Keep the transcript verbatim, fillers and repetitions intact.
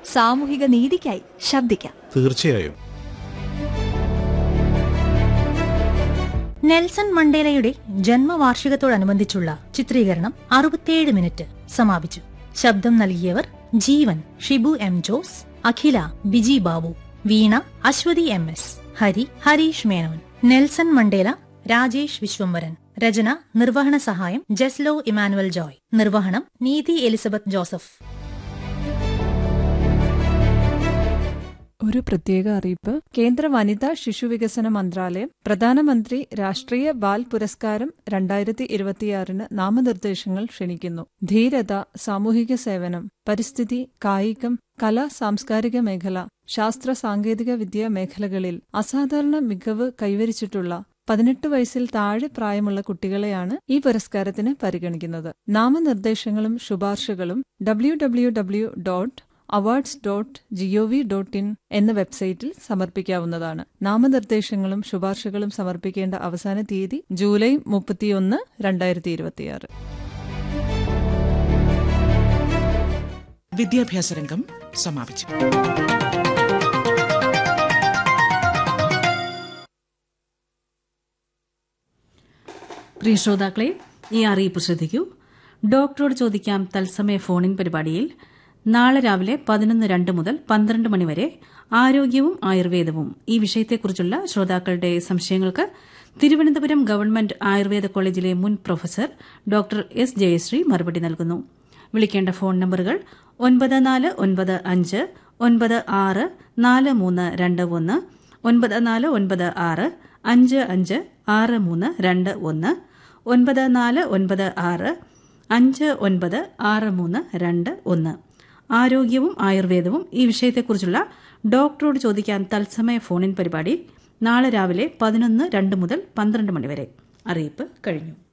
സാമൂഹിക നീതിക്കായി ശബ്ദിക്കാം. തീർച്ചയായും. നെൽസൺ മണ്ടേലയുടെ ജന്മവാർഷികത്തോടനുബന്ധിച്ചുള്ള ചിത്രീകരണം അറുപത്തിയേഴ് മിനിറ്റ് സമാപിച്ചു. ശബ്ദം നൽകിയവർ ജീവൻ, ഷിബു എം ജോസ്, അഖില, ബിജി ബാബു, വീണ, Aswathy M S, Hari, Harish Menon. Nelson Mandela Rajesh Viswambharan. രചന, നിർവഹണ സഹായം ജസ്ലോ ഇമാനുവൽ ജോയ്. നിർവഹണം നീതി എലിസബത്ത് ജോസഫ്. ഒരു പ്രത്യേക അറിയിപ്പ്. കേന്ദ്ര വനിതാ ശിശുവികസന മന്ത്രാലയം പ്രധാനമന്ത്രി രാഷ്ട്രീയ ബാൽ പുരസ്കാരം രണ്ടായിരത്തി ഇരുപത്തിയാറിന് നാമനിർദ്ദേശങ്ങൾ ക്ഷണിക്കുന്നു. ധീരത, സാമൂഹിക സേവനം, പരിസ്ഥിതി, കായികം, കല, സാംസ്കാരിക മേഖല, ശാസ്ത്ര സാങ്കേതിക വിദ്യ മേഖലകളിൽ അസാധാരണ മികവ് കൈവരിച്ചിട്ടുള്ള പതിനെട്ട് വയസ്സിൽ താഴെ പ്രായമുള്ള കുട്ടികളെയാണ് ഈ പുരസ്കാരത്തിന് പരിഗണിക്കുന്നത്. നാമനിർദ്ദേശങ്ങളും ശുപാർശകളും W W W dot awards dot G O V dot in എന്ന വെബ്സൈറ്റിൽ സമർപ്പിക്കാവുന്നതാണ്. നാമനിർദ്ദേശങ്ങളും ശുപാർശകളും സമർപ്പിക്കേണ്ട അവസാന തീയതി ജൂലൈ മുപ്പത്തിയൊന്ന് രണ്ടായിരത്തി ഇരുപത്തിയാറ്. വിദ്യാഭ്യാസ രംഗം സമാപിച്ചു. പ്രിയ ശ്രോതാക്കളെ, ഈ അറിയിപ്പ് ശ്രദ്ധിക്കൂ. ഡോക്ടറോട് ചോദിക്കാം തത്സമയ ഫോണിൻ പരിപാടിയിൽ നാളെ രാവിലെ പതിനൊന്ന് രണ്ട് മുതൽ പന്ത്രണ്ട് മണിവരെ ആരോഗ്യവും ആയുർവേദവും ഈ വിഷയത്തെക്കുറിച്ചുള്ള ശ്രോതാക്കളുടെ സംശയങ്ങൾക്ക് തിരുവനന്തപുരം ഗവൺമെന്റ് ആയുർവേദ കോളേജിലെ മുൻ പ്രൊഫസർ ഡോക്ടർ എസ് ജയശ്രീ മറുപടി നൽകുന്നു. വിളിക്കേണ്ട ഫോൺ നമ്പറുകൾ ഒൻപത് നാല് ഒൻപത് അഞ്ച് ഒൻപത് ആറ് നാല് മൂന്ന് രണ്ട് ഒന്ന്, ഒൻപത് നാല് ഒൻപത് ആറ് അഞ്ച് അഞ്ച് ആറ് മൂന്ന് രണ്ട് ഒന്ന്, ഒൻപത് നാല് ഒൻപത് ആറ് അഞ്ച് ഒൻപത് ആറ് മൂന്ന് രണ്ട് ഒന്ന്. ആരോഗ്യവും ആയുർവേദവും ഈ വിഷയത്തെക്കുറിച്ചുള്ള ഡോക്ടറോട് ചോദിക്കാൻ തത്സമയ ഫോണിൻ പരിപാടി നാളെ രാവിലെ പതിനൊന്ന് രണ്ട് മുതൽ പന്ത്രണ്ട് മണിവരെ. അറിയിപ്പ് കഴിഞ്ഞു.